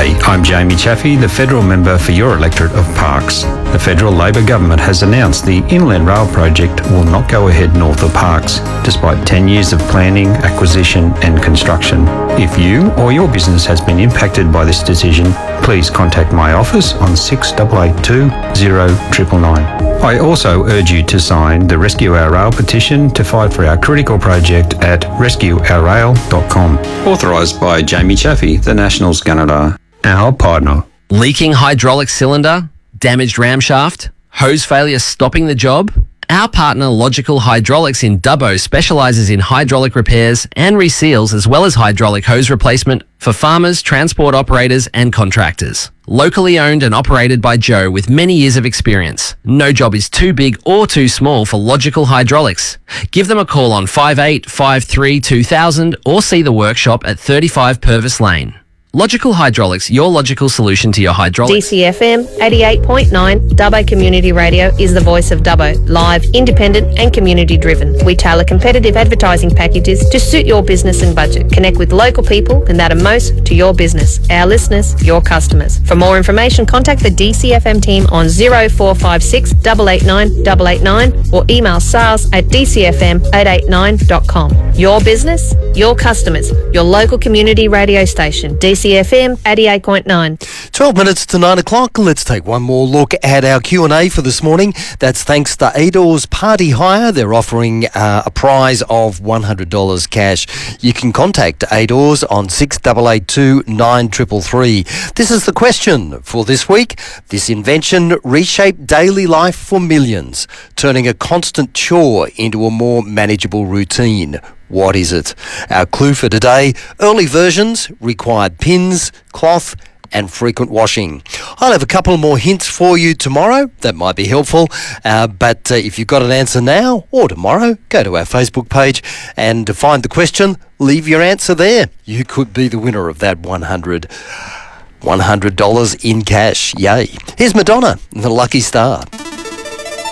G'day, I'm Jamie Chaffey, the Federal Member for your electorate of Parkes. The Federal Labor Government has announced the Inland Rail project will not go ahead north of Parkes, despite 10 years of planning, acquisition and construction. If you or your business has been impacted by this decision, please contact my office on 6882 0999. I also urge you to sign the Rescue Our Rail petition to fight for our critical project at rescueourrail.com. Authorised by Jamie Chaffey, the Nationals Gunnedah, our partner. Leaking hydraulic cylinder? Damaged ramshaft? Hose failure stopping the job? Our partner Logical Hydraulics in Dubbo specialises in hydraulic repairs and reseals as well as hydraulic hose replacement for farmers, transport operators and contractors. Locally owned and operated by Joe with many years of experience. No job is too big or too small for Logical Hydraulics. Give them a call on 5853 2000 or see the workshop at 35 Purvis Lane. Logical Hydraulics, your logical solution to your hydraulics. DCFM 88.9 Dubbo Community Radio is the voice of Dubbo, live, independent and community driven. We tailor competitive advertising packages to suit your business and budget. Connect with local people and that are most to your business. Our listeners, your customers. For more information, contact the DCFM team on 0456 889 889 or email sales@dcfm889.com. Your business, your customers, your local community radio station. DCFM 88.9. 12 minutes to 9 o'clock. Let's take one more look at our Q&A for this morning. That's thanks to Adors Party Hire. They're offering a prize of $100 cash. You can contact Adors on 6882 9333. This is the question for this week. This invention reshaped daily life for millions, turning a constant chore into a more manageable routine. What is it? Our clue for today, early versions required pins, cloth and frequent washing. I'll have a couple more hints for you tomorrow. That might be helpful. But if you've got an answer now or tomorrow, go to our Facebook page and to find the question, leave your answer there. You could be the winner of that $100 in cash. Yay. Here's Madonna, The Lucky Star.